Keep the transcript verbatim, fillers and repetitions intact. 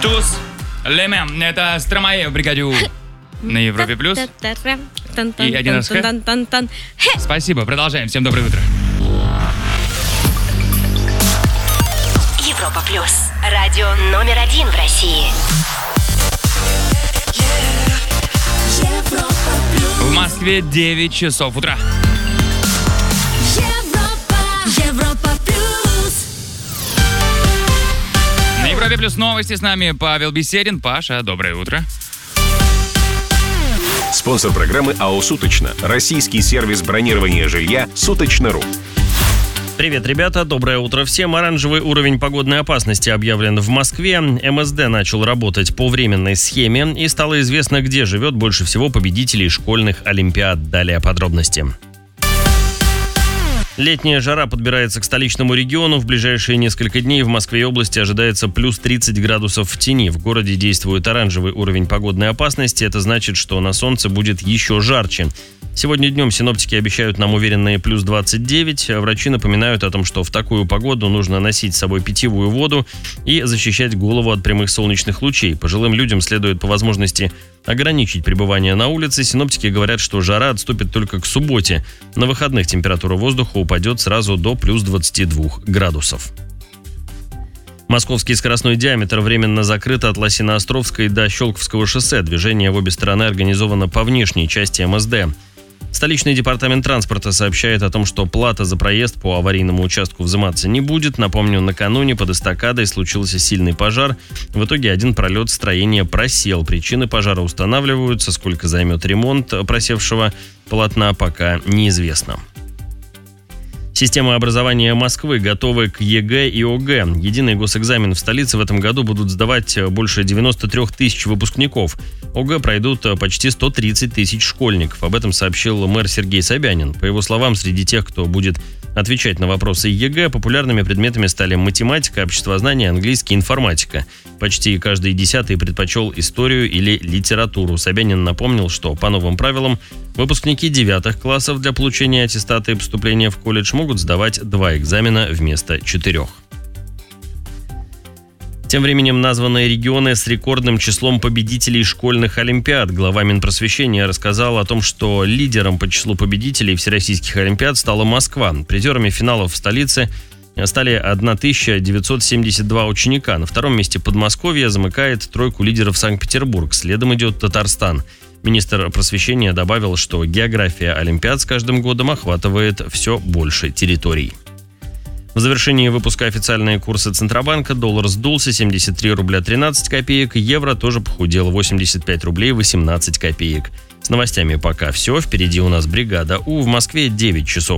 Туз, Леме, это Стромае в бригаде У на Европе Плюс. И один раз Х. Спасибо, продолжаем. Всем доброе утро. Европа Плюс. Радио номер один в России. В Москве девять часов утра. На Европе Плюс новости, с нами Павел Беседин. Паша, доброе утро. Спонсор программы АО «Суточно». Российский сервис бронирования жилья «Суточно.ру». Привет, ребята, доброе утро всем. Оранжевый уровень погодной опасности объявлен в Москве. эм эс дэ начал работать по временной схеме, и стало известно, где живет больше всего победителей школьных олимпиад. Далее подробности. Летняя жара подбирается к столичному региону. В ближайшие несколько дней в Москве и области ожидается плюс тридцать градусов в тени. В городе действует оранжевый уровень погодной опасности. Это значит, что на солнце будет еще жарче. Сегодня днем синоптики обещают нам уверенные плюс двадцать девять. Врачи напоминают о том, что в такую погоду нужно носить с собой питьевую воду и защищать голову от прямых солнечных лучей. Пожилым людям следует по возможности ограничить пребывание на улице. Синоптики говорят, что жара отступит только к субботе. На выходных температура воздуха упадет сразу до плюс двадцати двух градусов. Московский скоростной диаметр временно закрыт от Лосино-Островской до Щелковского шоссе. Движение в обе стороны организовано по внешней части эм эс дэ. Столичный департамент транспорта сообщает о том, что плата за проезд по аварийному участку взиматься не будет. Напомню, накануне под эстакадой случился сильный пожар. В итоге один пролет строения просел. Причины пожара устанавливаются. Сколько займет ремонт просевшего полотна, пока неизвестно. Система образования Москвы готовы к е гэ и о гэ. Единый госэкзамен в столице в этом году будут сдавать больше девяносто три тысячи выпускников. о гэ пройдут почти сто тридцать тысяч школьников. Об этом сообщил мэр Сергей Собянин. По его словам, среди тех, кто будет отвечать на вопросы е гэ, популярными предметами стали математика, обществознание, английский, информатика. Почти каждый десятый предпочел историю или литературу. Собянин напомнил, что по новым правилам выпускники девятых классов для получения аттестата и поступления в колледж могут сдавать два экзамена вместо четырех. Тем временем названные регионы с рекордным числом победителей школьных олимпиад. Глава Минпросвещения рассказал о том, что лидером по числу победителей всероссийских олимпиад стала Москва. Призерами финалов в столице стали тысяча девятьсот семьдесят два ученика. На втором месте Подмосковье, замыкает тройку лидеров Санкт-Петербург. Следом идет Татарстан. Министр просвещения добавил, что география олимпиад с каждым годом охватывает все больше территорий. В завершении выпуска официальные курсы Центробанка. Доллар сдулся, семьдесят три рубля тринадцать копеек. Евро тоже похудел, восемьдесят пять рублей восемнадцать копеек. С новостями пока все. Впереди у нас бригада У. В Москве девять часов.